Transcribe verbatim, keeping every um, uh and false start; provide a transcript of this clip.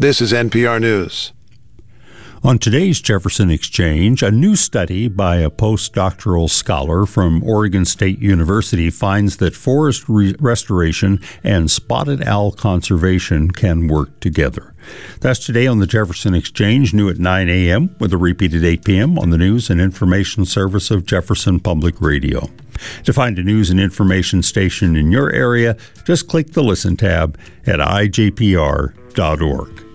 This is N P R News. On today's Jefferson Exchange, a new study by a postdoctoral scholar from Oregon State University finds that forest re- restoration and spotted owl conservation can work together. That's today on the Jefferson Exchange, new at nine a.m., with a repeat at eight p.m. on the News and Information Service of Jefferson Public Radio. To find a news and information station in your area, just click the Listen tab at I J P R dot org.